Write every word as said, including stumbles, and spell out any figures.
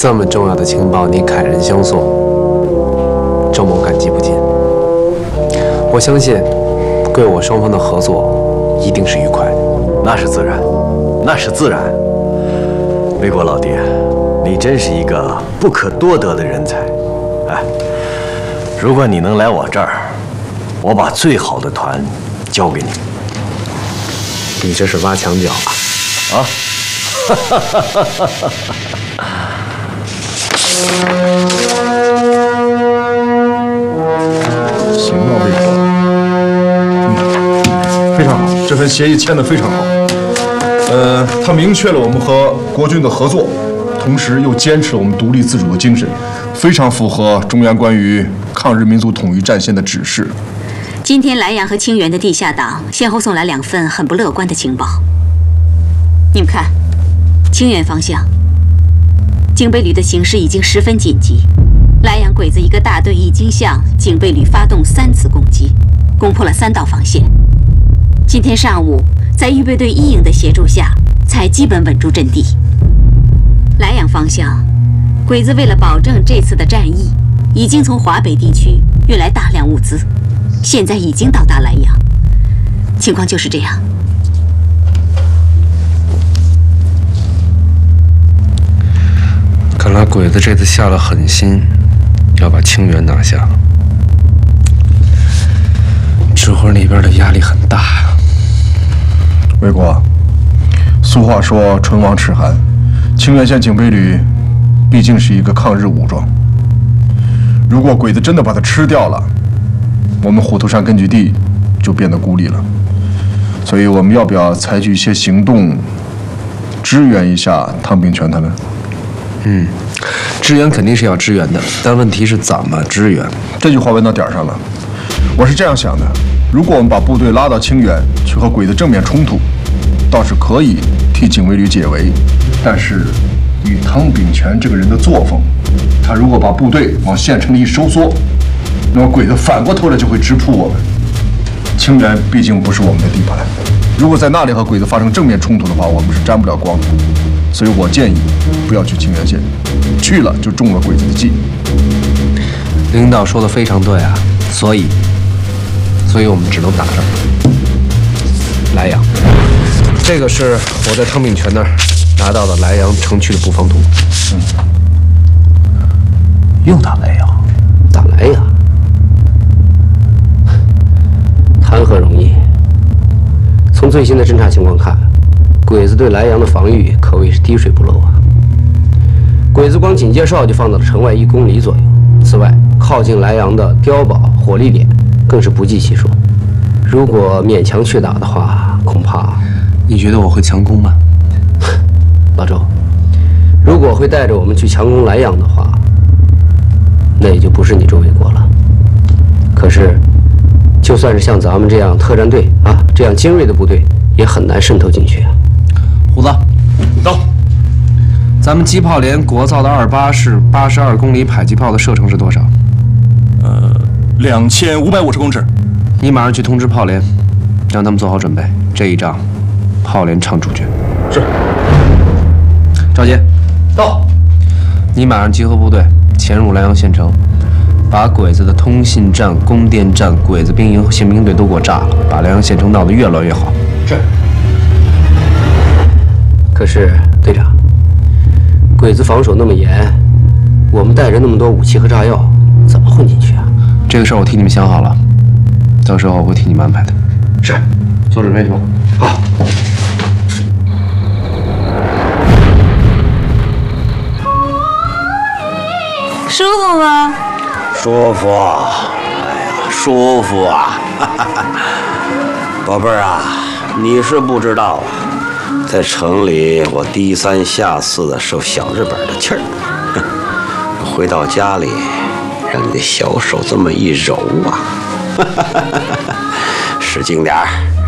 这么重要的情报，你凯人相送，周某感激不尽。我相信，贵我双方的合作一定是愉快的。 那是自然，那是自然。魏国老爹，你真是一个不可多得的人才。哎，如果你能来我这儿，我把最好的团交给你。 你这是挖墙脚啊！ 啊！哈哈哈哈哈哈！ 行啊，魏国，嗯，非常好，这份协议签得非常好。呃，它明确了我们和国军的合作，同时又坚持了我们独立自主的精神，非常符合中央关于抗日民族统一战线的指示。 今天莱阳和清源的地下党先后送来两份很不乐观的情报。你们看，清源方向，警备旅的形势已经十分紧急。莱阳鬼子一个大队已经向警备旅发动三次攻击，攻破了三道防线。今天上午，在预备队一营的协助下，才基本稳住阵地。莱阳方向，鬼子为了保证这次的战役，已经从华北地区运来大量物资。现在已经到达莱阳，情况就是这样。 看来鬼子这次下了狠心，要把清源拿下。指挥那边的压力很大呀。 魏国，俗话说唇亡齿寒，清源县警备旅毕竟是一个抗日武装，如果鬼子真的把它吃掉了，我们虎头山根据地就变得孤立了，所以我们要不要采取一些行动，支援一下汤炳全他们？ 嗯，支援肯定是要支援的，但问题是怎么支援？ 这句话问到点上了。我是这样想的：如果我们把部队拉到清源去和鬼子正面冲突，倒是可以替警卫旅解围，但是以汤炳全这个人的作风，他如果把部队往县城里一收缩，那么鬼子反过头来就会直扑我们。清源毕竟不是我们的地盘，如果在那里和鬼子发生正面冲突的话，我们是沾不了光的。所以我建议不要去清源县，去了就中了鬼子的计。 领导说的非常对啊，所以，所以我们只能打这儿。莱阳，这个是我在汤炳全那儿拿到的莱阳城区的布防图。 嗯，又打莱阳？ 打莱阳？谈何容易！从最新的侦察情况看，鬼子对莱阳的防御可谓是滴水不漏啊。鬼子光警戒哨就放到了城外一公里左右，此外，靠近莱阳的碉堡、火力点更是不计其数。如果勉强去打的话，恐怕……你觉得我会强攻吗？老周，如果会带着我们去强攻莱阳的话，那也就不是你周卫国了。可是，就算是像咱们这样特战队啊，这样精锐的部队，也很难渗透进去啊。虎子， 到。 咱们机炮连国造的二八式八十二公里迫击炮的射程是多少？ 呃，两千五百五十公尺。 你马上去通知炮连，让他们做好准备。这一仗，炮连唱主角。 是。 赵杰， 到。 你马上集合部队，潜入莱阳县城，把鬼子的通信站、供电站、鬼子兵营和宪兵队都给我炸了，把莱阳县城闹得越乱越好。 是。 可是，队长，鬼子防守那么严，我们带着那么多武器和炸药，怎么混进去啊？这个事儿我替你们想好了，到时候我会替你们安排的。 是， 做准备去吧。 好。 舒服吗？ 舒服，哎呀，舒服啊！宝贝儿啊，你是不知道啊，在城里我低三下四的受小日本的气儿，回到家里，让你的小手这么一揉啊，使劲点儿。